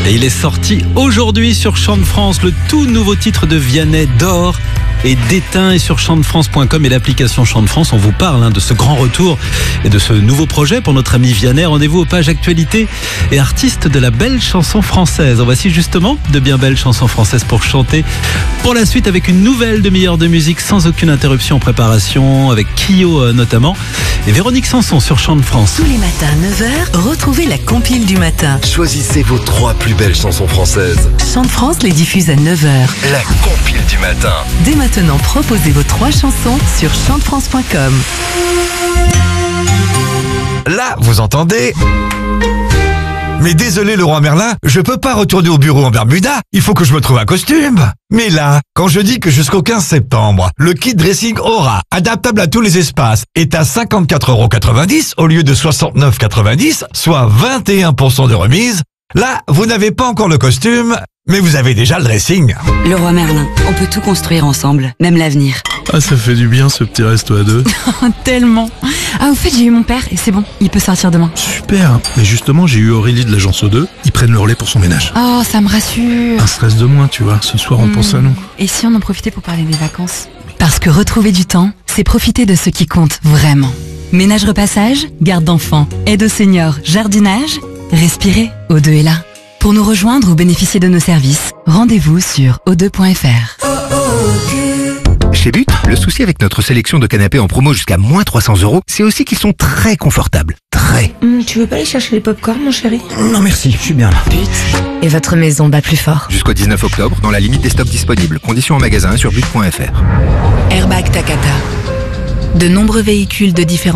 Et il est sorti aujourd'hui sur Chant de France, le tout nouveau titre de Vianney, D'or et d'éteint, et sur chantdefrance.com et l'application Chant de France. On vous parle de ce grand retour et de ce nouveau projet pour notre ami Vianney. Rendez-vous aux pages actualités et artistes de la belle chanson française. En voici justement de bien belles chansons françaises pour chanter pour la suite, avec une nouvelle demi-heure de musique sans aucune interruption en préparation, avec Kyo notamment, et Véronique Sanson sur Chant de France. Tous les matins à 9h, retrouvez la compile du matin. Choisissez vos 3 plus belles chansons françaises. Chant de France les diffuse à 9h. La compile du matin. Dès maintenant, proposez vos 3 chansons sur chantefrance.com. Là, vous entendez ? Mais désolé Leroy Merlin, je peux pas retourner au bureau en Bermuda, il faut que je me trouve un costume. Mais là, quand je dis que jusqu'au 15 septembre, le kit dressing Aura, adaptable à tous les espaces, est à 54,90 € au lieu de 69,90 €, soit 21% de remise, là, vous n'avez pas encore le costume, mais vous avez déjà le dressing. Leroy Merlin, on peut tout construire ensemble, même l'avenir. Ah, ça fait du bien ce petit resto à deux. Tellement. Ah, au fait, j'ai eu mon père et c'est bon, il peut sortir demain. Super. Mais justement, j'ai eu Aurélie de l'agence O2. Ils prennent le relais pour son ménage. Oh, ça me rassure. Un stress de moins, tu vois. Ce soir, on pense à nous. Et si on en profitait pour parler des vacances ? Parce que retrouver du temps, c'est profiter de ce qui compte vraiment. Ménage repassage, garde d'enfants, aide aux seniors, jardinage. Respirez, O2 est là. Pour nous rejoindre ou bénéficier de nos services, rendez-vous sur o2.fr. Chez But, le souci avec notre sélection de canapés en promo jusqu'à moins 300 €, c'est aussi qu'ils sont très confortables. Très. Tu veux pas aller chercher les pop-corn, mon chéri ? Non merci, je suis bien là. But. Et votre maison bat plus fort. Jusqu'au 19 octobre, dans la limite des stocks disponibles. Conditions en magasin sur but.fr. Airbag Takata. De nombreux véhicules de différents